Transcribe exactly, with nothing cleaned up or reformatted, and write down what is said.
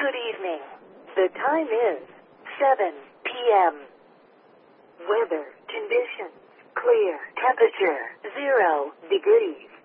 Good evening. The time is seven p m Weather conditions clear. Temperature zero degrees.